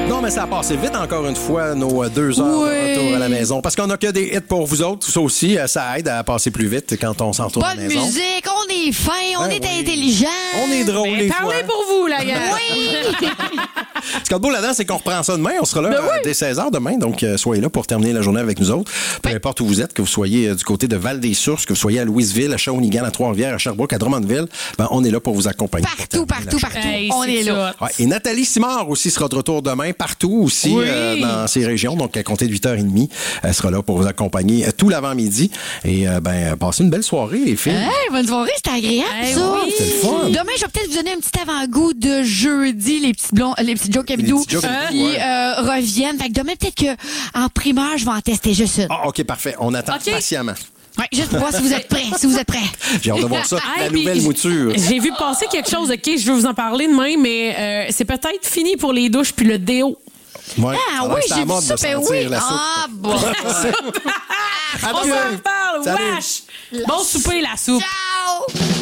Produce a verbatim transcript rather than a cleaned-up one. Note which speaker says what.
Speaker 1: Non, mais ça a passé vite encore une fois, nos deux heures
Speaker 2: Oui.
Speaker 1: de retour à la maison. Parce qu'on n'a que des hits pour vous autres. Ça aussi, ça aide à passer plus vite quand on s'en retourne à
Speaker 2: Bonne
Speaker 1: la maison.
Speaker 2: musique, on est fin, on
Speaker 1: Ben
Speaker 2: est
Speaker 1: oui.
Speaker 2: intelligent.
Speaker 1: On est drôle
Speaker 3: Mais
Speaker 1: des fois.
Speaker 3: parlez pour vous, la gang.
Speaker 2: Oui!
Speaker 1: Ce qui est beau là-dedans, c'est qu'on reprend ça demain. On sera là
Speaker 3: Ben
Speaker 1: euh,
Speaker 3: oui.
Speaker 1: dès seize heures demain. Donc, euh, soyez là pour terminer la journée avec nous autres. Peu importe où vous êtes, que vous soyez euh, du côté de Val-des-Sources, que vous soyez à Louisville, à Shawinigan, à Trois-Rivières, à Sherbrooke, à Drummondville, ben, on est là pour vous accompagner. pour
Speaker 2: Partout,
Speaker 1: terminer
Speaker 2: partout,
Speaker 1: la journée.
Speaker 2: partout.
Speaker 3: Hey,
Speaker 2: on
Speaker 3: c'est
Speaker 2: est là.
Speaker 3: ça.
Speaker 1: Ouais, et Nathalie Simard aussi sera de retour demain, partout aussi,
Speaker 3: Oui.
Speaker 1: euh, dans ces régions. Donc, à compter de huit heures trente, elle sera là pour vous accompagner euh, tout l'avant-midi. Et euh, ben, passez une belle soirée, les filles.
Speaker 2: Hey, bonne soirée, c'était agréable,
Speaker 3: Hey,
Speaker 2: ça.
Speaker 3: oui.
Speaker 1: C'était le fun.
Speaker 2: Demain, je vais peut-être vous donner un petit avant-goût de jeudi, les petits blonds, les petits Joe Cabidou
Speaker 1: petits Joe Cabidou,
Speaker 2: qui
Speaker 1: ouais.
Speaker 2: euh, reviennent. Fait que demain, peut-être que en primeur, je vais en tester juste une.
Speaker 1: Ah, OK, parfait. On attend
Speaker 3: OK.
Speaker 1: patiemment.
Speaker 2: Ouais, juste pour voir si vous êtes prêts, si vous êtes prêts.
Speaker 1: J'ai hâte de voir ça,
Speaker 3: Hey,
Speaker 1: la
Speaker 3: puis
Speaker 1: nouvelle
Speaker 3: j-
Speaker 1: mouture.
Speaker 3: J'ai vu passer quelque chose, OK, je veux vous en parler demain, mais euh, c'est peut-être fini pour les douches puis le déo.
Speaker 1: Ouais.
Speaker 2: Ah
Speaker 1: Alors,
Speaker 2: oui,
Speaker 1: c'est à
Speaker 2: j'ai
Speaker 1: la
Speaker 2: vu
Speaker 1: mode
Speaker 2: ça,
Speaker 1: de
Speaker 2: ben
Speaker 1: sentir
Speaker 2: oui.
Speaker 1: la soupe.
Speaker 2: Ah, bon.
Speaker 3: On
Speaker 1: Adieu.
Speaker 3: s'en parle,
Speaker 1: Salut.
Speaker 3: wesh! Bon souper, la soupe.
Speaker 2: Ciao!